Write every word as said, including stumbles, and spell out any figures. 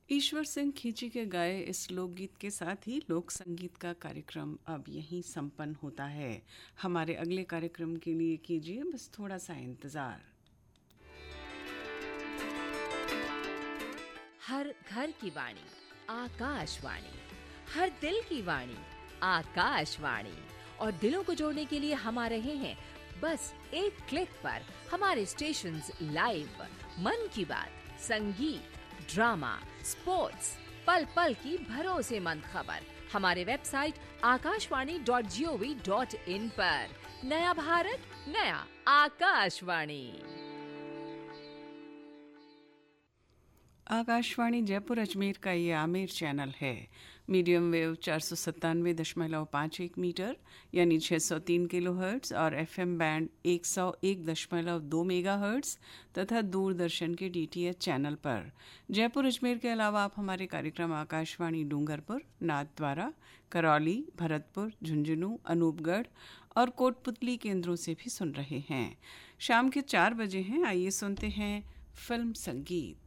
ईश्वर सिंह खींची के गाए इस लोकगीत के साथ ही लोक संगीत का कार्यक्रम अब यहीं संपन्न होता है। हमारे अगले कार्यक्रम के लिए कीजिए बस थोड़ा सा इंतजार। हर घर की वाणी आकाशवाणी, हर दिल की वाणी आकाशवाणी। और दिलों को जोड़ने के लिए हम आ रहे हैं बस एक क्लिक पर हमारे स्टेशंस लाइव। मन की बात, संगीत, ड्रामा, स्पोर्ट्स, पल पल की भरोसेमंद खबर हमारे website Akashvani dot G O V dot in पर। नया भारत, नया आकाशवाणी। आकाशवाणी जयपुर अजमेर का ये आमेर चैनल है। मीडियम वेव चार सौ सत्तानवे दशमलव पाँच एक मीटर यानी छः सौ तीन किलो हर्ट्स और एफएम बैंड एक सौ एक दशमलव दो मेगा हर्ट्स तथा दूरदर्शन के डीटीएच चैनल पर। जयपुर अजमेर के अलावा आप हमारे कार्यक्रम आकाशवाणी डूंगरपुर, नाथद्वारा, करौली, भरतपुर, झुंझुनू, अनूपगढ़ और कोटपुतली केंद्रों से भी सुन रहे हैं। शाम के चार बजे हैं, आइए सुनते हैं फिल्म संगीत।